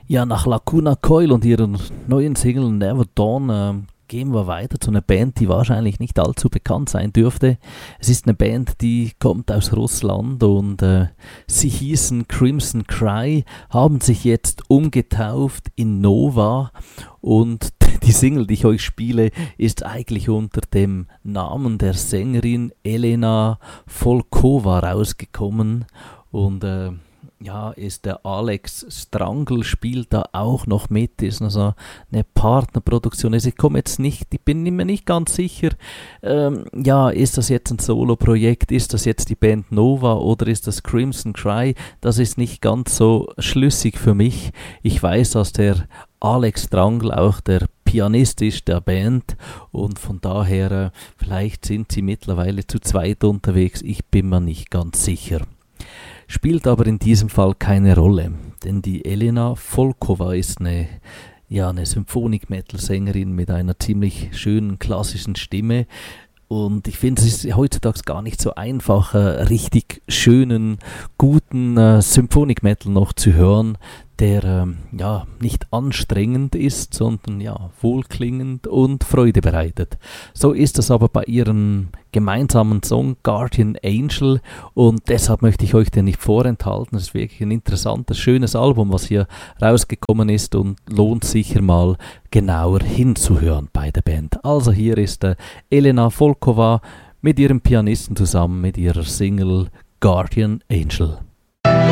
Ja, nach Lacuna Coil und ihrer neuen Single Never Dawn gehen wir weiter zu einer Band, die wahrscheinlich nicht allzu bekannt sein dürfte. Es ist eine Band, die kommt aus Russland und sie hießen Crimson Cry, haben sich jetzt umgetauft in Nova und die Single, die ich euch spiele, ist eigentlich unter dem Namen der Sängerin Elena Volkova rausgekommen und ja, ist der Alex Strangl spielt da auch noch mit, ist also eine Partnerproduktion. Also ich bin mir nicht ganz sicher, ja, ist das jetzt ein Solo-Projekt, ist das jetzt die Band Nova oder ist das Crimson Cry? Das ist nicht ganz so schlüssig für mich. Ich weiß, dass der Alex Strangl auch der Pianist ist der Band und von daher, vielleicht sind sie mittlerweile zu zweit unterwegs, ich bin mir nicht ganz sicher. Spielt aber in diesem Fall keine Rolle, denn die Elena Volkova ist eine Symphonic-Metal-Sängerin mit einer ziemlich schönen klassischen Stimme. Und ich finde, es ist heutzutage gar nicht so einfach, richtig schönen, guten Symphonic Metal noch zu hören, der ja nicht anstrengend ist, sondern ja wohlklingend und Freude bereitet. So ist das aber bei ihrem gemeinsamen Song Guardian Angel und deshalb möchte ich euch den nicht vorenthalten. Es ist wirklich ein interessantes, schönes Album, was hier rausgekommen ist und lohnt sicher mal genauer hinzuhören bei der Band. Also hier ist Elena Volkova mit ihrem Pianisten zusammen mit ihrer Single Guardian Angel.